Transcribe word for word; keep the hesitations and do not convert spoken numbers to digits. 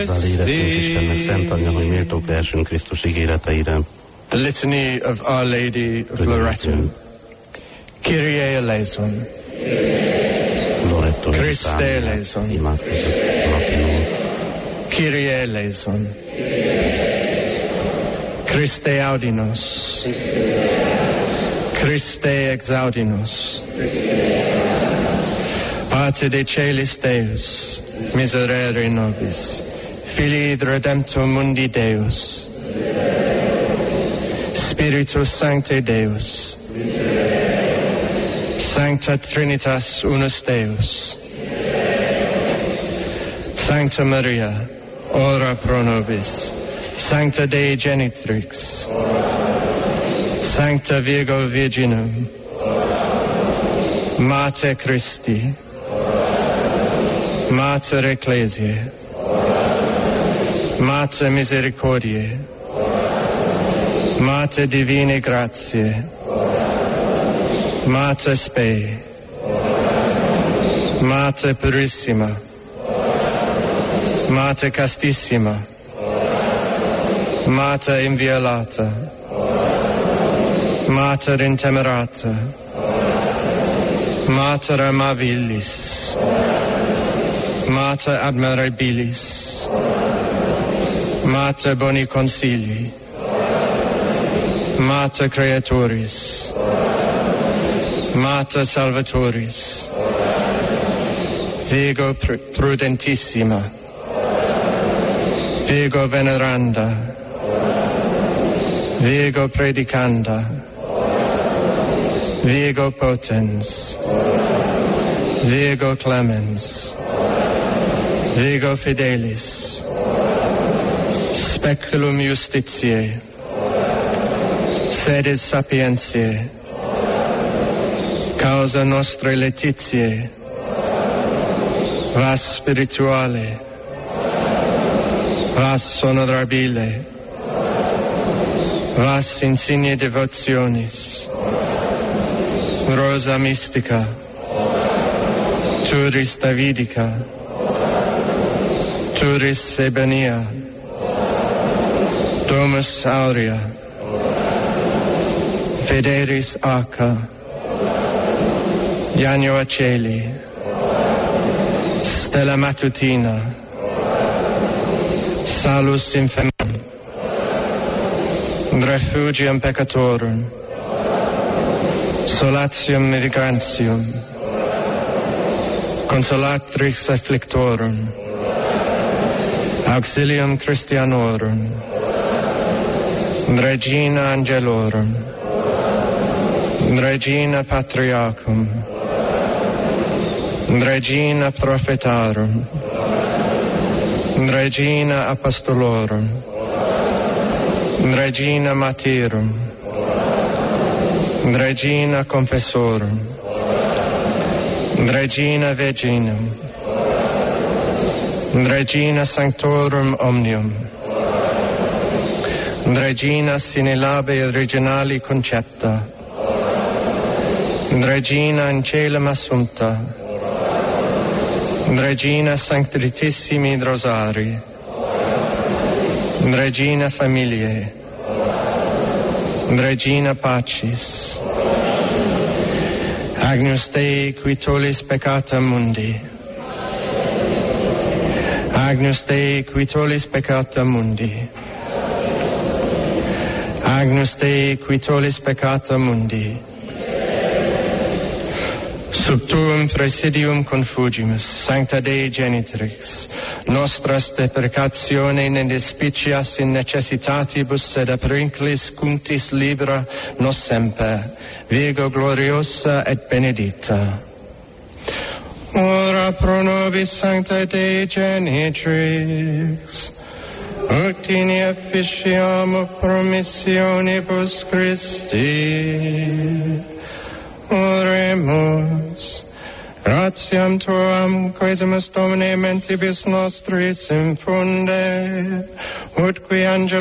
Érettünk Istennek szent anyja, hogy méltók lehessünk Krisztus ígéreteire. The Litany of Our Lady of Loretto. Kyrie eleison. Loretto Christe eleison. Imádkozzuk latinul. Kyrie eleison. Christe audinos. Christe exaudinos. Pace de Celis Deus, miserere nobis, Filii Redemptor Mundi Deus, Spiritus Sancte Deus, Sancta Trinitas Unus Deus, Sancta Maria, ora pro nobis, Sancta Dei Genitrix, Sancta Virgo Virginum, Mater Christi, Mater Ecclesiae, Mater Misericordiae, Mater Divine Gratiae, Mater Spei, Mater Purissima, Mater Castissima, Mater Inviolata, Mater Intemerata, Mater Amabilis, Mater Admirabilis, Mater Boni Consigli, Mater Creatoris, Mater Salvatoris, Virgo Prudentissima, Virgo Veneranda, Virgo Predicanda, Virgo Potens, Virgo Clemens, Virgo Fidelis, Speculum Justitiae, Sedis Sapientiae, Causa Nostrae Laetitiae, Vas Spirituale, Vas Honorabile, Vas Insigne Devotionis, Rosa Mystica, Turis Davidica, Turis Ebania, Domus Aurea, Federis Arca, Ianio Aceli, Stella Matutina, Salus Infamam, Refugium Peccatorum, Solatium Migranttium, Consolatrix Afflictorum, Auxilium Christianorum, Regina Angelorum, Regina Patriarchum, Regina Prophetarum, Regina Apostolorum, Regina Martyrum, Regina Confessorum, Regina Virginum, Regina Sanctorum Omnium, Regina sine labe originali concepta, Regina in celum assumpta, Regina Sanctissimi Rosari, Regina Familiae, Regina Pacis, Agnus Dei qui tollis peccata mundi, Agnus Dei qui tollis peccata mundi, Agnus Dei qui tollis peccata mundi, sub tuum presidium confugimus, Sancta Dei Genitrix, nostras deprecatione ne despicias in necessitatibus sed aprinclis cunctis libera nos semper, Virgo gloriosa et benedicta. Ora pro nobis Sancta Dei Genitrix, ut in efficiamo promissionibus Christi. Oremus. Gratiam Tuam, quesimus Domine mentibus nostris infunde, ut qui angelo